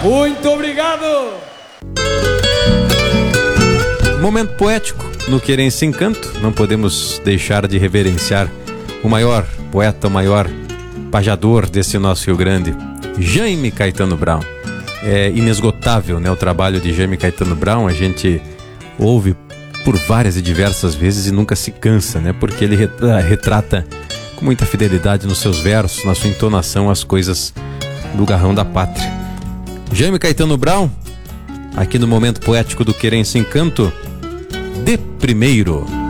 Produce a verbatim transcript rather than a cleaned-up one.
Muito obrigado! Momento poético no Querência Encanto. Não podemos deixar de reverenciar o maior poeta, o maior pajador desse nosso Rio Grande, Jaime Caetano Brown. É inesgotável, né, o trabalho de Jaime Caetano Brown. A gente ouve por várias e diversas vezes e nunca se cansa, né, porque ele retrata com muita fidelidade nos seus versos, na sua entonação, as coisas do garrão da pátria. Jaime Caetano Brown, aqui no Momento Poético do Querência Encanto, de primeiro.